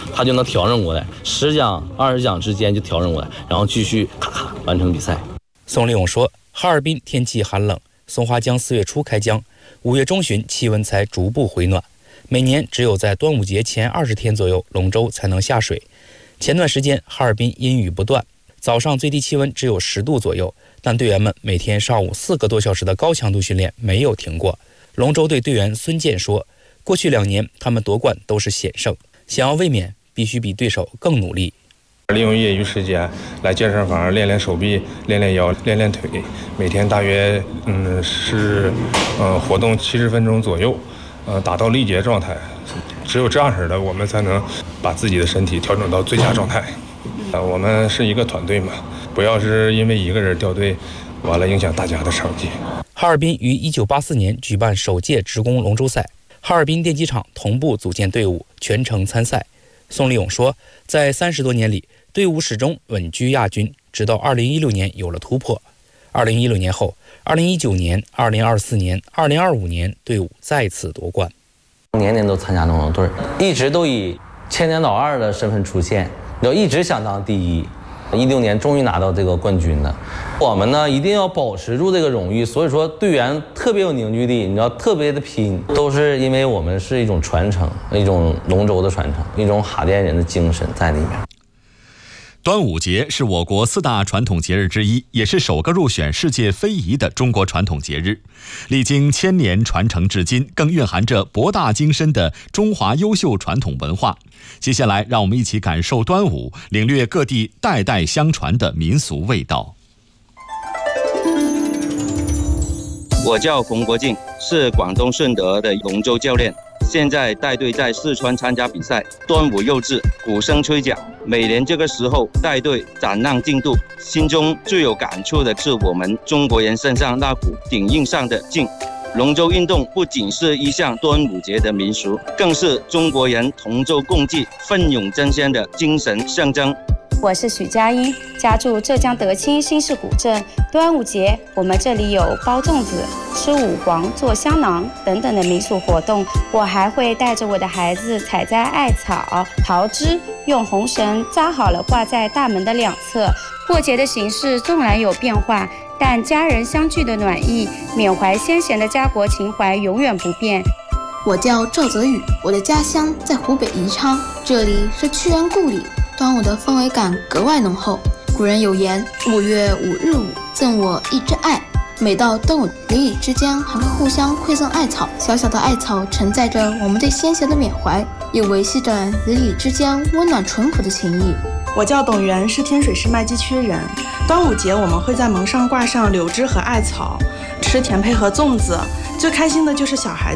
他就能调整过来，10讲、20讲之间就调整过来，然后继续咔咔完成比赛。 宋立勇说，哈尔滨天气寒冷，松花江4月初开江，5月中旬气温才逐步回暖。每年只有在端午节前20天左右，龙舟才能下水。前段时间哈尔滨阴雨不断，早上最低气温只有10度左右，但队员们每天上午4个多小时的高强度训练没有停过。龙舟队队员孙健说，过去2年他们夺冠都是险胜，想要卫冕必须比对手更努力。 利用业余时间来健身房练练手臂、练练腰、练练腿，每天大约活动70分钟左右，达到力竭状态。只有这样式的，我们才能把自己的身体调整到最佳状态。我们是一个团队嘛，不要是因为一个人掉队，完了影响大家的成绩。 哈尔滨于1984年举办首届职工龙舟赛，哈尔滨电机厂同步组建队伍，全程参赛。宋立勇说，在30多年里，队伍始终稳居亚军，直到2016年有了突破。2016年后，2019年、2024年、2025年队伍再次夺冠。 年年都参加龙舟队，一直都以千年老二的身份出现，就一直想当第一。16年终于拿到这个冠军了。我们呢一定要保持住这个荣誉，所以说队员特别有凝聚力，你知道，特别的拼，都是因为我们是一种传承，一种龙舟的传承，一种哈甸人的精神在里面。 端午节是我国4大传统节日之一，也是首个入选世界非遗的中国传统节日。历经1000年传承至今，更蕴含着博大精深的中华优秀传统文化。接下来，让我们一起感受端午，领略各地代代相传的民俗味道。 我叫冯国敬，是广东顺德的龙舟教练。现在带队在四川参加比赛，端午又至，鼓声吹角，每年这个时候带队展望进度，心中最有感触的是我们中国人身上那股顶硬上的劲。龙舟运动不仅是一项端午节的民俗，更是中国人同舟共济、奋勇争先的精神象征。 我是许佳音，家住浙江德清新市古镇。端午节，我们这里有包粽子、吃五黄、做香囊等等的民俗活动。我还会带着我的孩子采摘艾草、桃枝，用红绳扎好了挂在大门的两侧。过节的形式纵然有变化，但家人相聚的暖意、缅怀先贤的家国情怀永远不变。 我叫赵泽宇，我的家乡在湖北宜昌，这里是屈原故里。端午的氛围感格外浓厚。古人有言：“5月5日午，赠我一枝艾。”每到端午，邻里之间还会互相馈赠艾草。小小的艾草承载着我们对先贤的缅怀，也维系着邻里之间温暖淳朴的情谊。 我叫董源，是天水市麦积区人。端午节我们会在门上挂上柳枝和艾草，吃甜胚和粽子。最开心的就是小孩